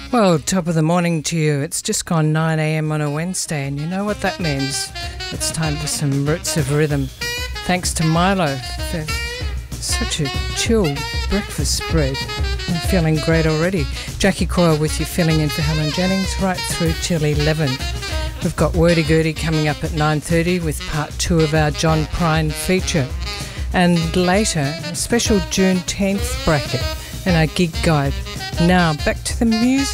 Well, top of the morning to you. It's just gone 9 a.m. on a Wednesday, and you know what that means. It's time for some Roots of Rhythm. Thanks to Milo for such a chill breakfast spread. I'm feeling great already. Jackie Coyle with you, filling in for Helen Jennings right through till 11. We've got Wordy Gurdy coming up at 9:30 with part 2 of our John Prine feature. And later, a special Juneteenth bracket and our gig guide. Now, back to the music.